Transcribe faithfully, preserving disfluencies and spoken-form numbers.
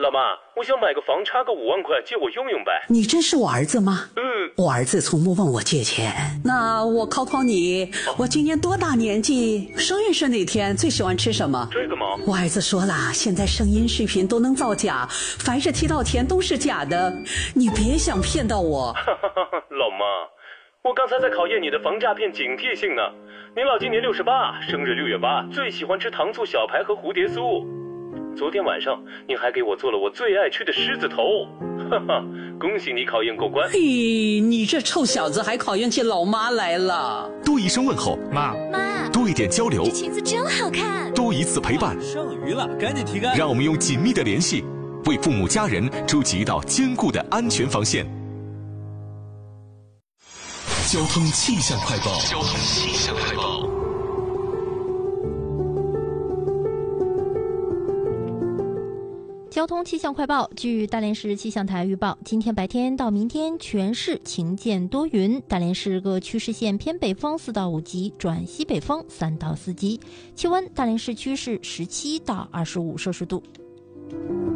老妈，我想买个房，差个五万块，借我用用呗。 你真是我儿子吗？ 嗯， 我儿子从不问我借钱。那我考考你，我今年多大年纪？生日是哪天？最喜欢吃什么？ 这个吗？ 我儿子说了，现在声音视频都能造假，凡是提到钱都是假的，你别想骗到我。 老妈，我刚才在考验你的防诈骗警惕性呢。您老今年六十八，生日六月八，最喜欢吃糖醋小排和蝴蝶酥。昨天晚上您还给我做了我最爱吃的狮子头，哈哈，恭喜你考验过关。 嘿，你这臭小子还考验起老妈来了。 多一声问候， 妈妈， 多一点交流， 这裙子真好看， 多一次陪伴， 剩余了赶紧提干。 让我们用紧密的联系为父母家人筑起一道坚固的安全防线。 交通气象快报。 交通气象快报。 交通气象快报，据大连市气象台预报，今天白天到明天全市晴见多云，大连市各区市县偏北风四到五级转西北风三到四级，气温大连市区是十七到二十五摄氏度。